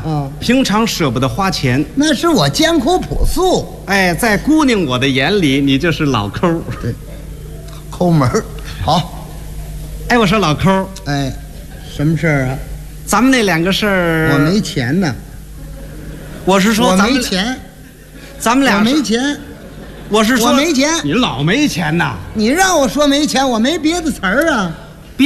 平常舍不得花钱， 那是我艰苦朴素。 哎，在姑娘我的眼里，你就是老抠。 对，抠门儿。好， 哎，我说老抠， 哎，什么事儿啊？ 咱们那两个事儿， 我没钱呢。 我是说我咱们没钱， 咱们俩我没钱。 我是说我没钱， 你老没钱呐？ 你让我说没钱，我没别的词儿啊。